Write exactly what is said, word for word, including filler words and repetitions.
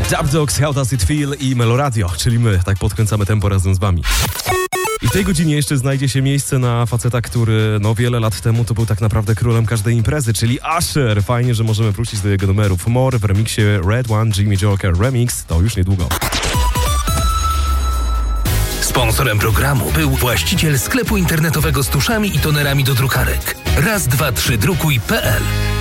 Dub Dogs, How Does It Feel i Meloradio, czyli my, tak podkręcamy tempo razem z wami. I w tej godzinie jeszcze znajdzie się miejsce na faceta, który no wiele lat temu to był tak naprawdę królem każdej imprezy, czyli Usher. Fajnie, że możemy wrócić do jego numerów. More w remiksie Red One, Jimmy Joker Remix, to już niedługo. Sponsorem programu był właściciel sklepu internetowego z tuszami i tonerami do drukarek. raz dwa trzy drukuj kropka pe el.